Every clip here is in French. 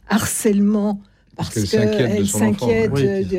harcèlement parce qu'elle s'inquiète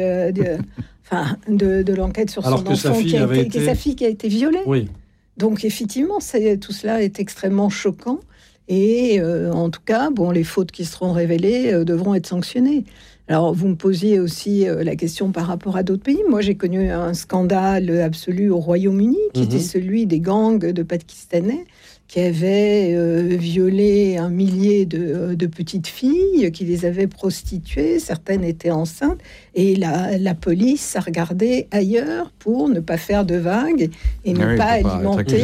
de l'enquête sur son enfant, sa fille qui a été violée. Oui. Donc effectivement, tout cela est extrêmement choquant. Et en tout cas, les fautes qui seront révélées devront être sanctionnées. Alors, vous me posiez aussi la question par rapport à d'autres pays. Moi, j'ai connu un scandale absolu au Royaume-Uni, qui était celui des gangs de Pakistanais qui avaient violé 1 millier de petites filles, qui les avaient prostituées. Certaines étaient enceintes. Et la police a regardé ailleurs pour ne pas faire de vagues et ne pas alimenter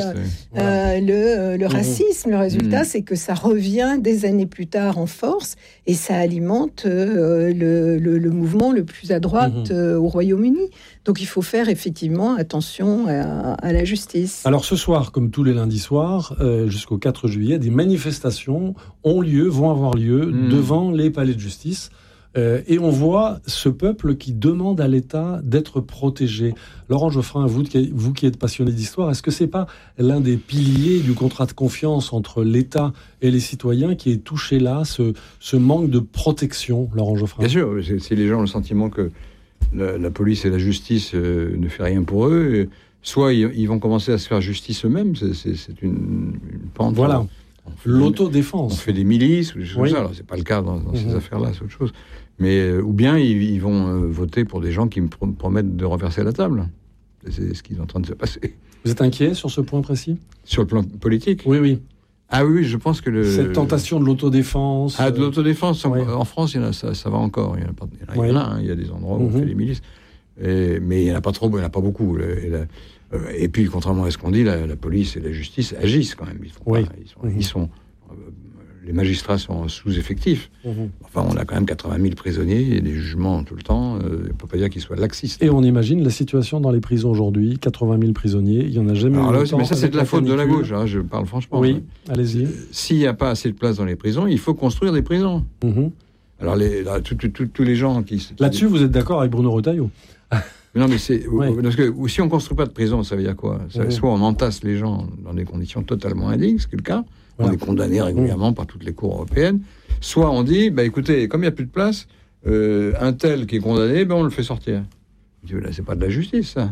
le racisme. Le résultat, c'est que ça revient des années plus tard en force et ça alimente le mouvement le plus à droite au Royaume-Uni. Donc il faut faire effectivement attention à la justice. Alors ce soir, comme tous les lundis soirs, jusqu'au 4 juillet, des manifestations vont avoir lieu devant les palais de justice. Et on voit ce peuple qui demande à l'État d'être protégé. Laurent Geoffrin, vous qui êtes passionné d'histoire, est-ce que c'est pas l'un des piliers du contrat de confiance entre l'État et les citoyens qui est touché là, ce manque de protection, Laurent Geoffrin ? Bien sûr, si les gens ont le sentiment que la police et la justice ne fait rien pour eux, soit ils vont commencer à se faire justice eux-mêmes, c'est une pente. Voilà. L'autodéfense. On fait des milices ou des choses comme ça. Alors, c'est pas le cas dans ces affaires-là, c'est autre chose. Mais ou bien ils vont voter pour des gens qui me promettent de renverser la table. C'est ce qui est en train de se passer. Vous êtes inquiet sur ce point précis ? Sur le plan politique ? Oui. Ah oui, je pense que cette tentation de l'autodéfense. De l'autodéfense. En France, ça va encore. Il y en a. Il y a des endroits où on fait des milices. Mais il n'y en a pas trop. Il n'y en a pas beaucoup. Et puis, contrairement à ce qu'on dit, la police et la justice agissent quand même. Ils sont les magistrats sont sous-effectifs. Enfin, on a quand même 80 000 prisonniers et des jugements tout le temps. On ne peut pas dire qu'ils soient laxistes. Et on imagine la situation dans les prisons aujourd'hui. 80 000 prisonniers, il n'y en a jamais eu autant. Mais ça, c'est de la faute de la gauche. Je parle franchement. Oui, allez-y. S'il n'y a pas assez de place dans les prisons, il faut construire des prisons. Alors, tous les gens qui... Là-dessus, vous êtes d'accord avec Bruno Retailleau ? Non, mais parce que si on ne construit pas de prison, ça veut dire quoi ? Soit on entasse les gens dans des conditions totalement indignes, ce qui est le cas. On est condamné régulièrement par toutes les cours européennes. Soit on dit, écoutez, comme il n'y a plus de place, un tel qui est condamné, on le fait sortir. Je dis, là, c'est pas de la justice, ça.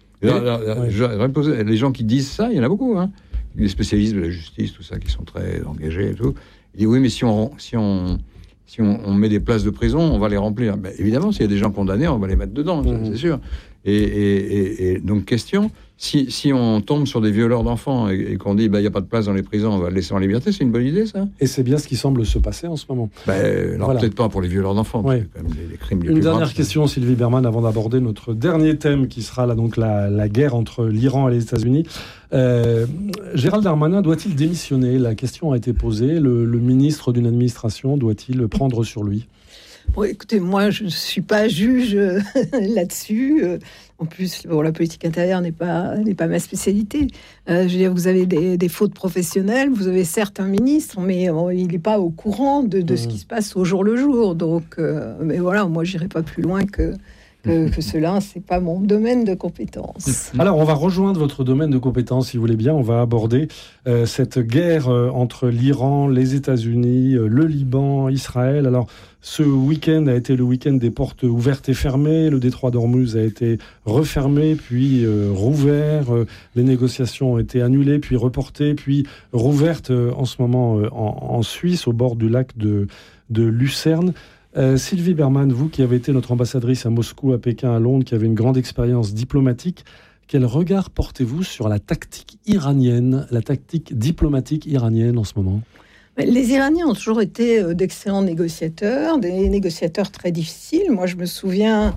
Les gens qui disent ça, il y en a beaucoup, les spécialistes de la justice, tout ça, qui sont très engagés et tout. Ils disent, oui, mais si on met des places de prison, on va les remplir. Évidemment, s'il y a des gens condamnés, on va les mettre dedans, c'est sûr. Et donc, question, si on tombe sur des violeurs d'enfants et qu'on dit, il n'y a pas de place dans les prisons, on va les laisser en liberté, c'est une bonne idée, ça ? Et c'est bien ce qui semble se passer en ce moment. Peut-être pas pour les violeurs d'enfants, parce que quand même les crimes les plus graves. Une dernière question, Sylvie Bermann, avant d'aborder notre dernier thème, qui sera là, donc la guerre entre l'Iran et les États-Unis. Gérald Darmanin doit-il démissionner ? La question a été posée. Le ministre d'une administration doit-il prendre sur lui ? Écoutez, moi, je ne suis pas juge là-dessus. En plus, la politique intérieure n'est pas ma spécialité. Je veux dire, vous avez des fautes professionnelles. Vous avez certes un ministre, mais il n'est pas au courant de ce qui se passe au jour le jour. Donc, mais voilà, moi, j'irai pas plus loin que cela, c'est pas mon domaine de compétence. Alors, on va rejoindre votre domaine de compétence, si vous voulez bien. On va aborder cette guerre entre l'Iran, les États-Unis, le Liban, Israël. Alors, ce week-end a été le week-end des portes ouvertes et fermées. Le détroit d'Ormuz a été refermé, puis rouvert. Les négociations ont été annulées, puis reportées, puis rouvertes en ce moment en Suisse, au bord du lac de Lucerne. Sylvie Bermann, vous qui avez été notre ambassadrice à Moscou, à Pékin, à Londres, qui avez une grande expérience diplomatique, quel regard portez-vous sur la tactique iranienne, la tactique diplomatique iranienne en ce moment ? Les Iraniens ont toujours été d'excellents négociateurs, des négociateurs très difficiles. Moi, je me souviens,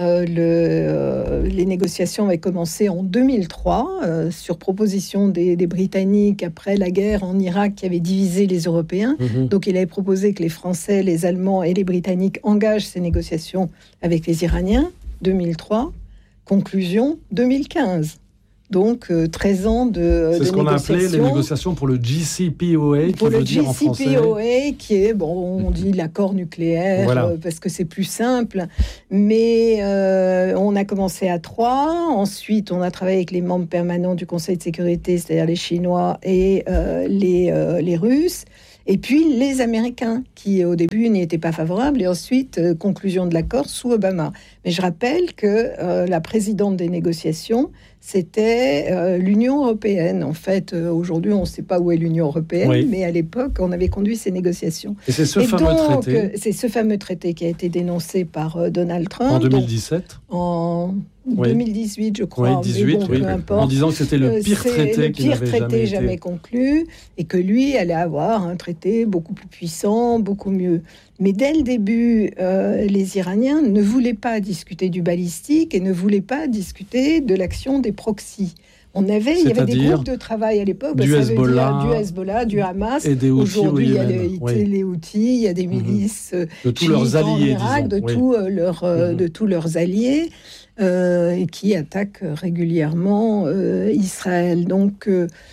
les négociations avaient commencé en 2003 sur proposition des Britanniques après la guerre en Irak qui avait divisé les Européens. Donc, il avait proposé que les Français, les Allemands et les Britanniques engagent ces négociations avec les Iraniens. 2003, conclusion 2015. Donc, 13 ans de c'est ce qu'on a appelé les négociations pour le JCPOA, qui veut dire en français... Pour le JCPOA, qui est, on dit l'accord nucléaire, parce que c'est plus simple. Mais on a commencé à 3. Ensuite, on a travaillé avec les membres permanents du Conseil de sécurité, c'est-à-dire les Chinois et les Russes. Et puis les Américains, qui au début n'y étaient pas favorables, et ensuite, conclusion de l'accord sous Obama. Mais je rappelle que la présidente des négociations, c'était l'Union européenne. En fait, aujourd'hui, on ne sait pas où est l'Union européenne, mais à l'époque, on avait conduit ces négociations. Et c'est ce fameux traité qui a été dénoncé par Donald Trump. En 2017 en 2018, je crois. 18, peu importe. En disant que c'était le pire traité jamais conclu, et que lui allait avoir un traité beaucoup plus puissant, beaucoup mieux. Mais dès le début, les Iraniens ne voulaient pas discuter du balistique et ne voulaient pas discuter de l'action des proxys. Il y avait des groupes de travail à l'époque, du Hezbollah, du Hamas. Et des Houthis. Aujourd'hui, il y a les Houthis, il y a des milices de tous leurs alliés, Irak, de tous leurs alliés, qui attaquent régulièrement Israël. Donc,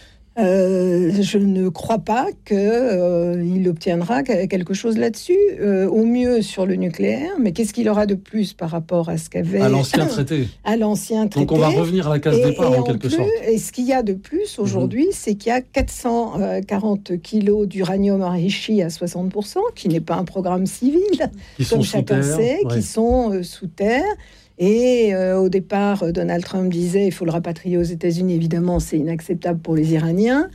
je ne crois pas qu'il obtiendra quelque chose là-dessus, au mieux sur le nucléaire, mais qu'est-ce qu'il aura de plus par rapport à ce qu'avait... À l'ancien traité. Donc on va revenir à la case départ en quelque sorte. Et ce qu'il y a de plus aujourd'hui, c'est qu'il y a 440 kilos d'uranium enrichi à 60%, qui n'est pas un programme civil, comme chacun sait, qui sont sous terre. Et au départ, Donald Trump disait il faut le rapatrier aux États-Unis. Évidemment, c'est inacceptable pour les Iraniens.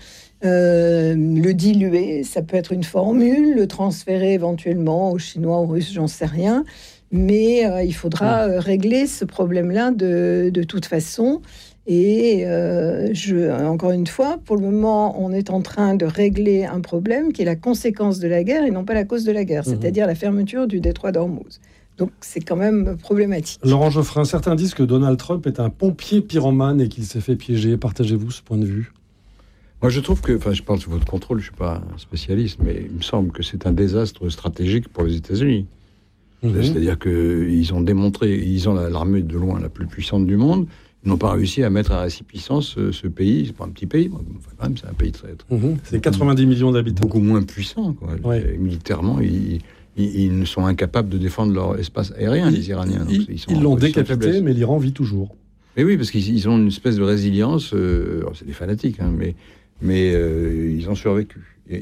Le diluer, ça peut être une formule. Le transférer éventuellement aux Chinois, aux Russes, j'en sais rien. Mais il faudra régler ce problème-là de toute façon. Et encore une fois, pour le moment, on est en train de régler un problème qui est la conséquence de la guerre et non pas la cause de la guerre, c'est-à-dire la fermeture du détroit d'Ormuz. Donc, c'est quand même problématique. Laurent Geoffrin, certains disent que Donald Trump est un pompier pyromane et qu'il s'est fait piéger. Partagez-vous ce point de vue ? Moi, je trouve que, je parle sous votre contrôle, je ne suis pas un spécialiste, mais il me semble que c'est un désastre stratégique pour les États-Unis. C'est-à-dire qu'ils ont démontré, ils ont l'armée de loin la plus puissante du monde, ils n'ont pas réussi à mettre à récipicence ce pays. C'est pas un petit pays, quand même, c'est un pays très... c'est 90 millions d'habitants. Beaucoup moins puissant, quoi. Militairement, ils ne sont incapables de défendre leur espace aérien, les Iraniens. Donc, ils l'ont décapité, mais l'Iran vit toujours. Mais oui, parce qu'ils ont une espèce de résilience. C'est des fanatiques, mais ils ont survécu.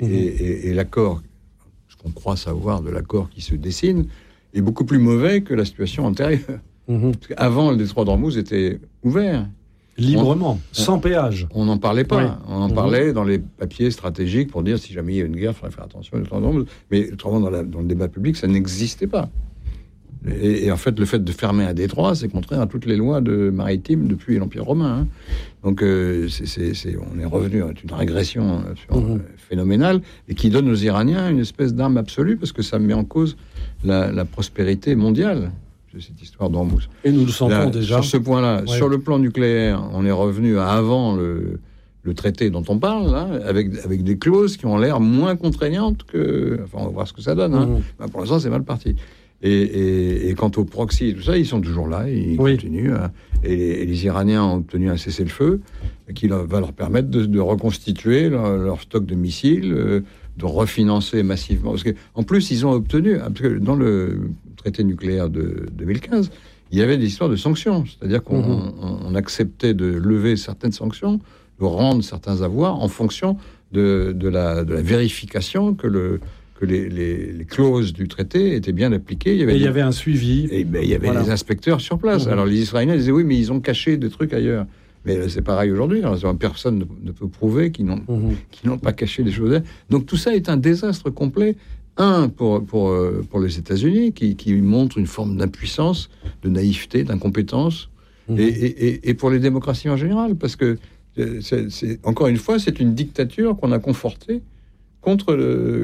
Et l'accord, ce qu'on croit savoir de l'accord qui se dessine, est beaucoup plus mauvais que la situation antérieure. Parce qu'avant, le détroit d'Ormuz était ouvert. Librement, sans péage. On n'en parlait pas. Oui. On en parlait dans les papiers stratégiques pour dire si jamais il y a une guerre, il faudrait faire attention. Mais autrement, dans le débat public, ça n'existait pas. Et en fait, le fait de fermer un détroit, c'est contraire à toutes les lois maritimes depuis l'Empire romain. Donc, on est revenu à une régression phénoménale et qui donne aux Iraniens une espèce d'arme absolue parce que ça met en cause la prospérité mondiale. Cette histoire d'Ormuz. Et nous le sentons déjà. Sur ce point-là, sur le plan nucléaire, on est revenu à avant le traité dont on parle, avec des clauses qui ont l'air moins contraignantes que... Enfin, on va voir ce que ça donne. Pour l'instant, c'est mal parti. Et quant aux proxys et tout ça, ils sont toujours là, ils continuent. Et les Iraniens ont obtenu un cessez-le-feu qui va leur permettre de reconstituer leur stock de missiles, de refinancer massivement. Parce qu'en plus, ils ont obtenu... Parce que dans le traité nucléaire de 2015, il y avait des histoires de sanctions. C'est-à-dire qu'on acceptait de lever certaines sanctions, de rendre certains avoirs en fonction de la vérification que les clauses du traité étaient bien appliquées. Il y avait un suivi. Et il y avait des inspecteurs sur place. Alors les Israéliens disaient oui, mais ils ont caché des trucs ailleurs. Mais c'est pareil aujourd'hui. Alors, personne ne peut prouver qu'ils n'ont pas caché des choses. Donc tout ça est un désastre complet. Pour les États-Unis, qui montrent une forme d'impuissance, de naïveté, d'incompétence, et pour les démocraties en général, parce que, encore une fois, c'est une dictature qu'on a confortée contre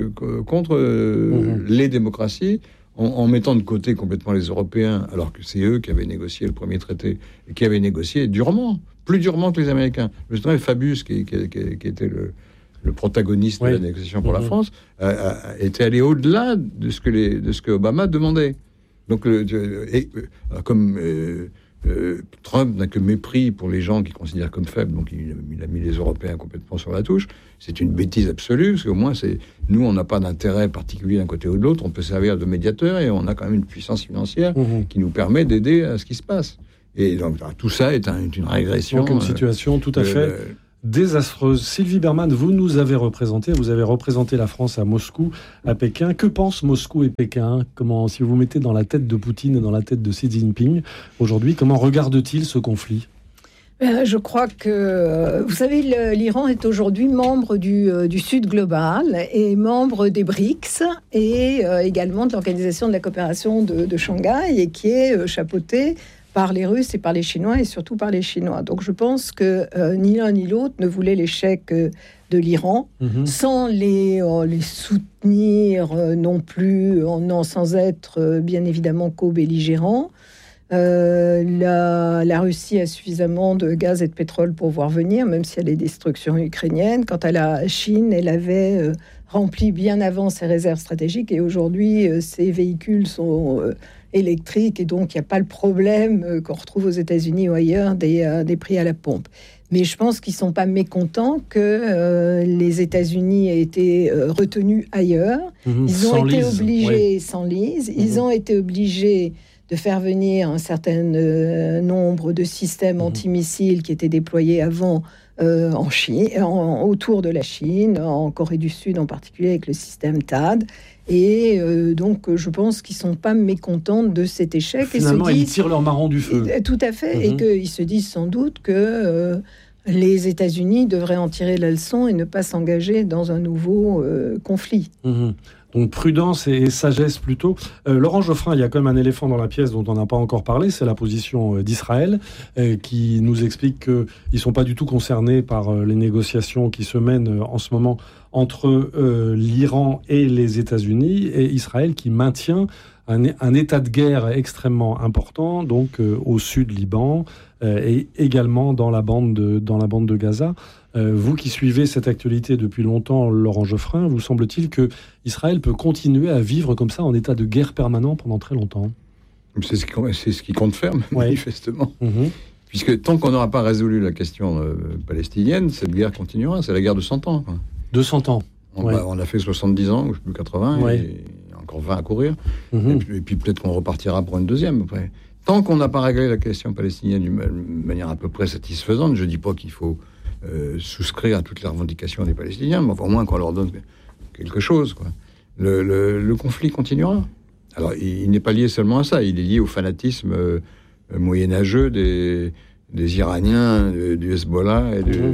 les démocraties, en mettant de côté complètement les Européens, alors que c'est eux qui avaient négocié le premier traité, et qui avaient négocié durement, plus durement que les Américains. Justement, Fabius, qui était le protagoniste de la négociation pour la France, était allé au-delà de ce que Obama demandait. Donc, comme Trump n'a que mépris pour les gens qu'il considère comme faibles, donc il a mis les Européens complètement sur la touche, c'est une bêtise absolue, parce qu'au moins, nous, on n'a pas d'intérêt particulier d'un côté ou de l'autre, on peut servir de médiateur, et on a quand même une puissance financière qui nous permet d'aider à ce qui se passe. Et donc, tout ça est une régression. Donc, une situation tout à fait désastreuse. Sylvie Bermann, vous nous avez représenté la France à Moscou, à Pékin. Que pensent Moscou et Pékin ? Si vous vous mettez dans la tête de Poutine et dans la tête de Xi Jinping aujourd'hui, comment regardent-ils ce conflit ? Je crois que, vous savez, l'Iran est aujourd'hui membre du Sud global et membre des BRICS et également de l'Organisation de la coopération de Shanghai, et qui est chapeautée par les Russes et par les Chinois, et surtout par les Chinois. Donc je pense que ni l'un ni l'autre ne voulait l'échec de l'Iran, sans les soutenir non plus, sans être bien évidemment co-belligérants. La Russie a suffisamment de gaz et de pétrole pour voir venir, même s'il y a les destructions ukrainiennes. Quant à la Chine, elle avait rempli bien avant ses réserves stratégiques, et aujourd'hui ses véhicules sont électriques, et donc il n'y a pas le problème qu'on retrouve aux États-Unis ou ailleurs des prix à la pompe. Mais je pense qu'ils ne sont pas mécontents que les États-Unis aient été retenus ailleurs. Ils ont été obligés, sans lise, ils ont été obligés de faire venir un certain nombre de systèmes antimissiles qui étaient déployés avant en Chine, autour de la Chine, en Corée du Sud en particulier, avec le système THAAD. Et donc, je pense qu'ils ne sont pas mécontents de cet échec. Finalement, ils tirent leur marron du feu. Tout à fait. Et qu'ils se disent sans doute que les États-Unis devraient en tirer la leçon et ne pas s'engager dans un nouveau conflit. Donc prudence et sagesse plutôt. Laurent Geoffrin, il y a quand même un éléphant dans la pièce dont on n'a pas encore parlé, c'est la position d'Israël, qui nous explique qu'ils ne sont pas du tout concernés par les négociations qui se mènent en ce moment entre l'Iran et les États-Unis, et Israël qui maintient un état de guerre extrêmement important, donc au sud Liban et également dans la bande de Gaza. Vous qui suivez cette actualité depuis longtemps, Laurent Geoffrin, vous semble-t-il que Israël peut continuer à vivre comme ça en état de guerre permanent pendant très longtemps ? C'est ce qu'il compte faire, manifestement. Puisque tant qu'on n'aura pas résolu la question palestinienne, cette guerre continuera. C'est la guerre de 100 ans. Quoi. De 100 ans. On a fait 70 ans, ou je sais plus 80, et encore 20 à courir. Et puis peut-être qu'on repartira pour une deuxième après. Tant qu'on n'a pas réglé la question palestinienne d'une manière à peu près satisfaisante, je ne dis pas qu'il faut souscrire à toutes les revendications des Palestiniens, mais au moins qu'on leur donne quelque chose, quoi. Le conflit continuera. Alors, il n'est pas lié seulement à ça, il est lié au fanatisme moyenâgeux des Iraniens, du Hezbollah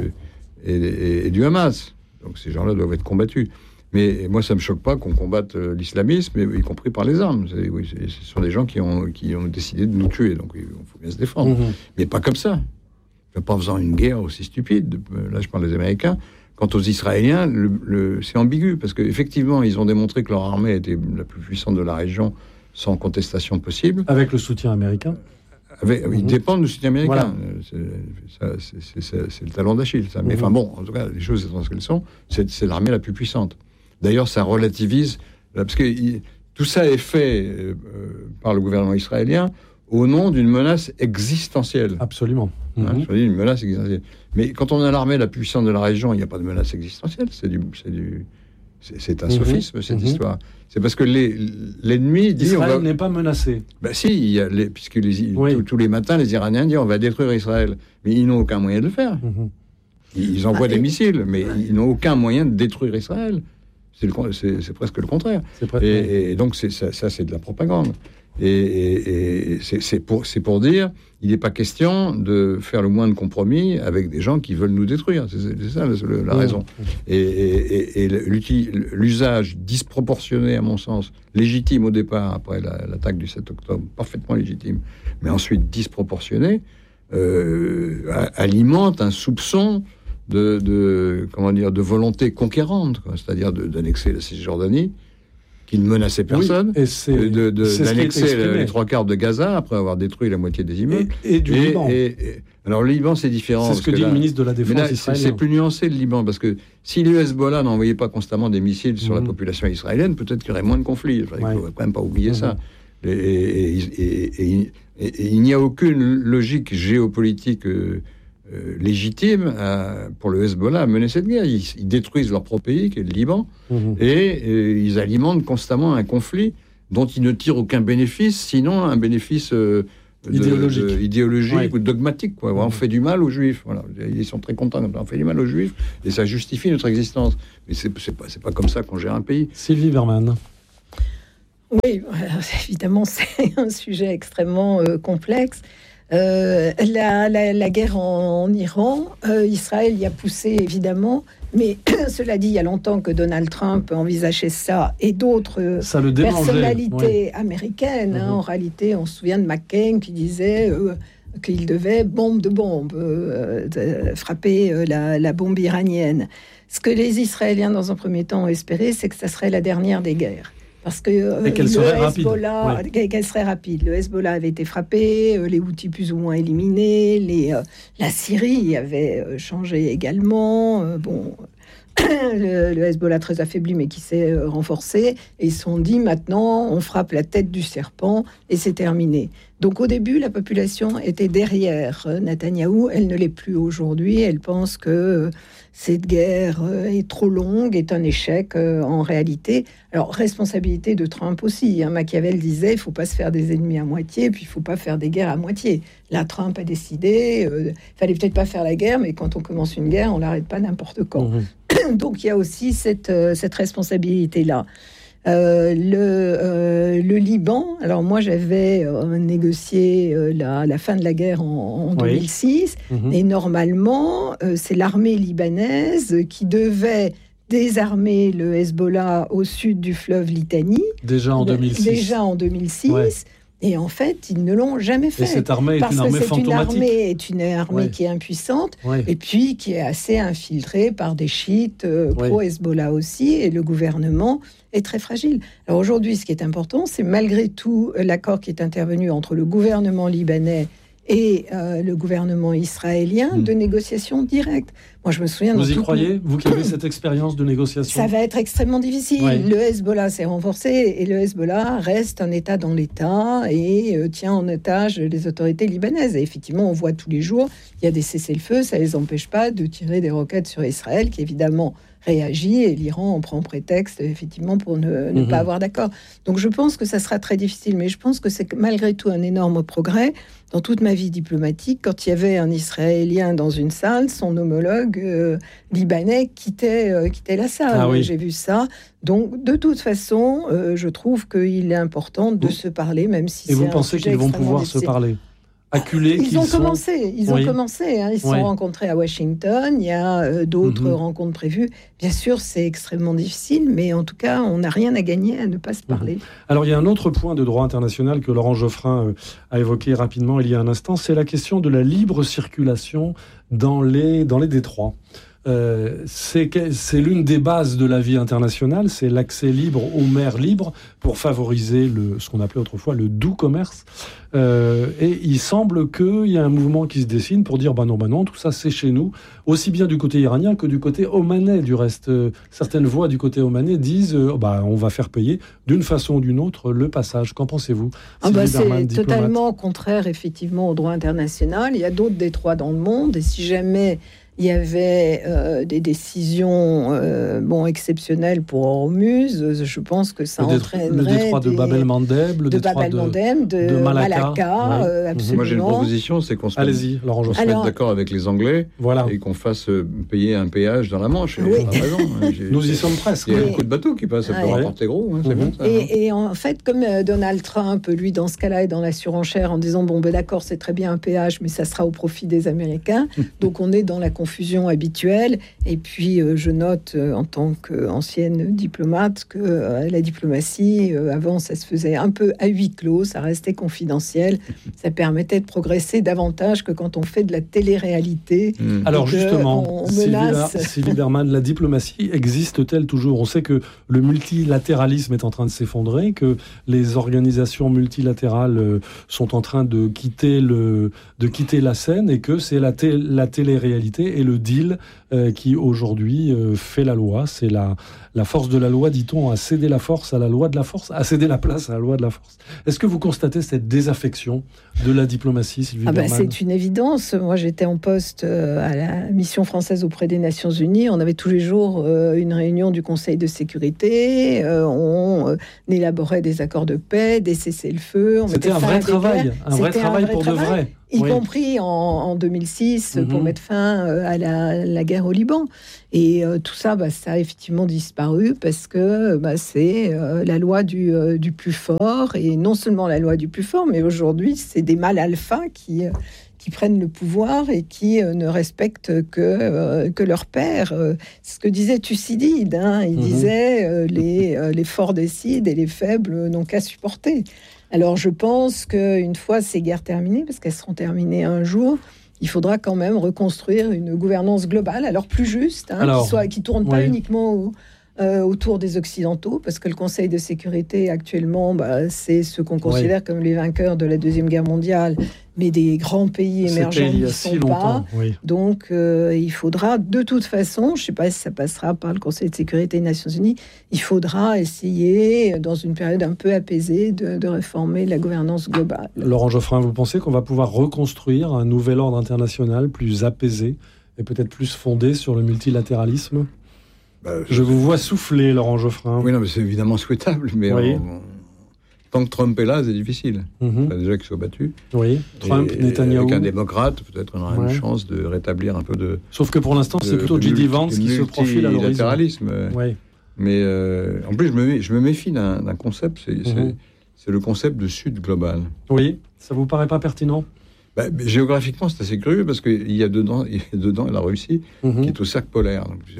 et du Hamas. Donc ces gens-là doivent être combattus. Mais moi, ça ne me choque pas qu'on combatte l'islamisme, y compris par les armes. Ce sont des gens qui ont décidé de nous tuer, donc il faut bien se défendre. Mais pas comme ça. Pas en faisant une guerre aussi stupide. Là, je parle des Américains. Quant aux Israéliens, c'est ambigu, parce qu'effectivement, ils ont démontré que leur armée était la plus puissante de la région, sans contestation possible. Avec le soutien américain. Ils dépendent du soutien américain. Voilà. C'est le talon d'Achille, ça. Mais enfin bon, en tout cas, les choses étant ce qu'elles sont, c'est l'armée la plus puissante. D'ailleurs, ça relativise, parce que tout ça est fait par le gouvernement israélien au nom d'une menace existentielle. Absolument. Je dis une menace existentielle. Mais quand on a l'armée la plus puissante de la région, il n'y a pas de menace existentielle. C'est un sophisme, cette histoire. C'est parce que l'ennemi dit... Israël n'est pas menacé. Ben si, puisque tous les matins, les Iraniens disent on va détruire Israël. Mais ils n'ont aucun moyen de le faire. Ils envoient des missiles, mais ils n'ont aucun moyen de détruire Israël. C'est presque le contraire. Et donc, ça, c'est de la propagande. Et c'est pour dire, il n'est pas question de faire le moins de compromis avec des gens qui veulent nous détruire. C'est ça la raison. Et l'usage disproportionné, à mon sens, légitime au départ, après l'attaque du 7 octobre, parfaitement légitime, mais ensuite disproportionné, alimente un soupçon de volonté conquérante, c'est-à-dire d'annexer la Cisjordanie, qui ne menaçait personne, d'annexer les 3/4 de Gaza après avoir détruit la moitié des immeubles. Et du Liban. Alors le Liban, c'est différent. C'est ce que dit le ministre de la Défense israélien. C'est plus nuancé le Liban, parce que si le Hezbollah n'envoyait pas constamment des missiles sur la population israélienne, peut-être qu'il y aurait moins de conflits. Il ne faut quand même pas oublier ça. Et il n'y a aucune logique géopolitique légitime pour le Hezbollah à mener cette guerre. Ils détruisent leur propre pays, qui est le Liban, et ils alimentent constamment un conflit dont ils ne tirent aucun bénéfice, sinon un bénéfice idéologique ou dogmatique, quoi. On fait du mal aux Juifs. Voilà. Ils sont très contents. On fait du mal aux Juifs et ça justifie notre existence. Mais c'est pas comme ça qu'on gère un pays. Sylvie Bermann. Oui, évidemment, c'est un sujet extrêmement complexe. La guerre en Iran, Israël y a poussé évidemment, mais cela dit, il y a longtemps que Donald Trump envisageait ça et d'autres personnalités américaines. En réalité, on se souvient de McCain qui disait qu'il devait bombe frapper la bombe iranienne. Ce que les Israéliens, dans un premier temps, ont espéré, c'est que ça serait la dernière des guerres. Parce que qu'elle serait rapide. Le Hezbollah avait été frappé, les Houthis plus ou moins éliminés, la Syrie avait changé également. Le Hezbollah très affaibli, mais qui s'est renforcé. Et ils se sont dit, maintenant, on frappe la tête du serpent et c'est terminé. Donc au début, la population était derrière Netanyahou. Elle ne l'est plus aujourd'hui. Elle pense que cette guerre est trop longue, est un échec en réalité. Alors, responsabilité de Trump aussi. Machiavel disait, il ne faut pas se faire des ennemis à moitié, puis il ne faut pas faire des guerres à moitié. Là, Trump a décidé, il fallait peut-être pas faire la guerre, mais quand on commence une guerre, on l'arrête pas n'importe quand. Donc, il y a aussi cette responsabilité-là. Le Liban, alors moi j'avais négocié la fin de la guerre en 2006 et normalement c'est l'armée libanaise qui devait désarmer le Hezbollah au sud du fleuve Litani. Déjà en 2006. Ouais. Et en fait, ils ne l'ont jamais fait. Et cette armée est une armée fantomatique. C'est une armée qui est impuissante, et puis qui est assez infiltrée par des chiites pro-Hezbollah aussi, et le gouvernement est très fragile. Alors aujourd'hui, ce qui est important, c'est malgré tout l'accord qui est intervenu entre le gouvernement libanais et le gouvernement israélien de négociation directe. Moi, je me souviens... Vous y croyez, vous qui avez cette expérience de négociation? Ça va être extrêmement difficile. Le Hezbollah s'est renforcé et le Hezbollah reste un État dans l'État et tient en otage les autorités libanaises. Et effectivement, on voit tous les jours, il y a des cessez-le-feu, ça ne les empêche pas de tirer des roquettes sur Israël, qui évidemment réagit, et l'Iran en prend prétexte effectivement pour ne pas avoir d'accord. Donc je pense que ça sera très difficile, mais je pense que c'est malgré tout un énorme progrès. Dans toute ma vie diplomatique, quand il y avait un Israélien dans une salle, son homologue libanais quittait la salle. J'ai vu ça. Donc de toute façon, je trouve qu'il est important de se parler, même si et vous pensez qu'ils vont pouvoir se parler? Ils ont commencé. Ils se sont rencontrés à Washington. Il y a d'autres rencontres prévues. Bien sûr, c'est extrêmement difficile, mais en tout cas, on n'a rien à gagner à ne pas se parler. Alors, il y a un autre point de droit international que Laurent Geoffrin a évoqué rapidement il y a un instant, c'est la question de la libre circulation dans les détroits. C'est l'une des bases de la vie internationale, c'est l'accès libre aux mers libres pour favoriser ce qu'on appelait autrefois le doux commerce. Et il semble qu'il y a un mouvement qui se dessine pour dire bah non, tout ça c'est chez nous, aussi bien du côté iranien que du côté omanais. Du reste, certaines voix du côté omanais disent on va faire payer d'une façon ou d'une autre le passage. Qu'en pensez-vous? C'est totalement contraire effectivement au droit international. Il y a d'autres détroits dans le monde et si jamais il y avait des décisions exceptionnelles pour Hormuz. Je pense que ça entraînerait... Le détroit de Bab el-Mandeb, le détroit de Malacca. Absolument. Moi, j'ai une proposition, c'est qu'on se mette d'accord avec les Anglais et qu'on fasse payer un péage dans la Manche. Nous y sommes presque. Il y a beaucoup de bateaux qui passent, ça peut rapporter gros. C'est bien, ça, et en fait, comme Donald Trump, lui, dans ce cas-là, est dans la surenchère en disant d'accord, c'est très bien un péage, mais ça sera au profit des Américains. Donc, on est dans la confusion habituelle. Et puis, je note, en tant qu'ancienne diplomate, que la diplomatie, avant, ça se faisait un peu à huis clos, ça restait confidentiel. Ça permettait de progresser davantage que quand on fait de la télé-réalité. Alors, justement, Sylvie Bermann, la diplomatie existe-t-elle toujours? On sait que le multilatéralisme est en train de s'effondrer, que les organisations multilatérales sont en train de quitter la scène et que c'est la télé-réalité et le deal qui aujourd'hui fait la loi. C'est la force de la loi, dit-on, a cédé la force à la loi de la force, a cédé la place à la loi de la force. Est-ce que vous constatez cette désaffection de la diplomatie, Sylvie Bermann ? C'est une évidence. Moi, j'étais en poste à la mission française auprès des Nations Unies. On avait tous les jours une réunion du Conseil de sécurité. On élaborait des accords de paix, des cessez-le-feu. C'était un vrai travail pour de vrai. Y compris en 2006 pour mettre fin à la guerre au Liban. Et tout ça, ça a effectivement disparu parce que c'est la loi du plus fort. Et non seulement la loi du plus fort, mais aujourd'hui, c'est des mâles alpha qui prennent le pouvoir et qui ne respectent que leur père. C'est ce que disait Thucydide. Il disait les forts décident et les faibles n'ont qu'à supporter. Alors je pense qu'une fois ces guerres terminées, parce qu'elles seront terminées un jour, il faudra quand même reconstruire une gouvernance globale, alors plus juste, qui ne tourne pas uniquement autour des Occidentaux, parce que le Conseil de sécurité actuellement, c'est ce qu'on considère comme les vainqueurs de la Deuxième Guerre mondiale, mais des grands pays émergents n'y sont pas. Donc il faudra de toute façon, je ne sais pas si ça passera par le Conseil de sécurité des Nations Unies, il faudra essayer, dans une période un peu apaisée, de réformer la gouvernance globale. Laurent Geoffrin, vous pensez qu'on va pouvoir reconstruire un nouvel ordre international plus apaisé et peut-être plus fondé sur le multilatéralisme ? Je vous vois souffler, Laurent Geoffrin. Oui, non, mais c'est évidemment souhaitable, mais tant que Trump est là, c'est difficile. Déjà qu'il soit battu. Oui, Trump, Netanyahou. Avec un démocrate, peut-être on aura une chance de rétablir un peu de... Sauf que pour l'instant, c'est plutôt J.D. Vance qui se profile à l'horizon. Multilatéralisme. Mais en plus, je me méfie d'un concept, c'est le concept de Sud global. Oui, ça vous paraît pas pertinent ? Géographiquement, c'est assez curieux parce qu'il y a dedans la Russie qui est au cercle polaire. Donc, c'est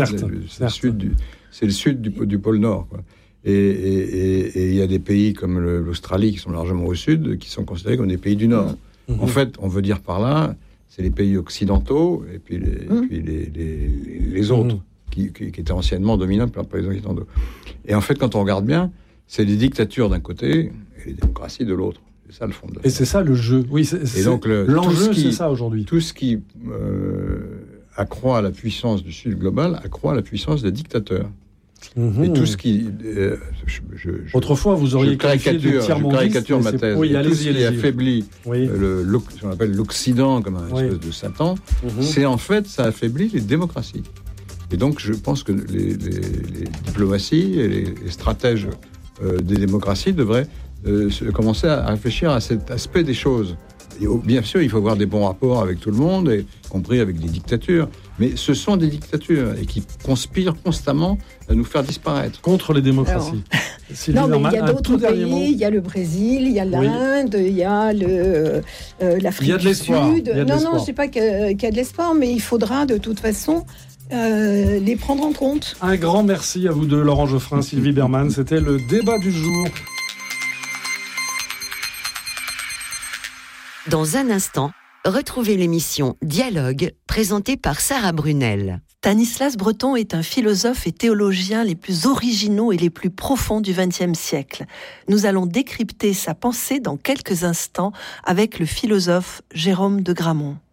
le sud du pôle Nord, quoi. Et il y a des pays comme l'Australie qui sont largement au sud, qui sont considérés comme des pays du Nord. En fait, on veut dire par là, c'est les pays occidentaux et puis les autres qui étaient anciennement dominants par les occidentaux. Et en fait, quand on regarde bien, c'est les dictatures d'un côté et les démocraties de l'autre. C'est ça le fond de la chose. Et c'est ça le jeu. Oui, donc l'enjeu, c'est ça aujourd'hui. Tout ce qui accroît la puissance du Sud global accroît la puissance des dictateurs. Et tout ce qui... Autrefois, vous auriez qualifié de caricature ma thèse. Tout ce qui affaiblit ce qu'on appelle l'Occident comme un espèce de Satan, c'est en fait, ça affaiblit les démocraties. Et donc, je pense que les diplomaties et les stratèges des démocraties devraient commencer à réfléchir à cet aspect des choses. Et bien sûr, il faut avoir des bons rapports avec tout le monde, y compris avec des dictatures. Mais ce sont des dictatures et qui conspirent constamment à nous faire disparaître. Contre les démocraties. Non, mais il y a d'autres pays. Il y a le Brésil, il y a l'Inde, il y a l'Afrique du Sud. Non, je ne sais pas qu'il y a de l'espoir, mais il faudra de toute façon les prendre en compte. Un grand merci à vous deux, Laurent Geoffrin, Sylvie Bermann. C'était le débat du jour. Dans un instant, retrouvez l'émission Dialogue, présentée par Sarah Brunel. Stanislas Breton est un philosophe et théologien les plus originaux et les plus profonds du XXe siècle. Nous allons décrypter sa pensée dans quelques instants avec le philosophe Jérôme de Gramont.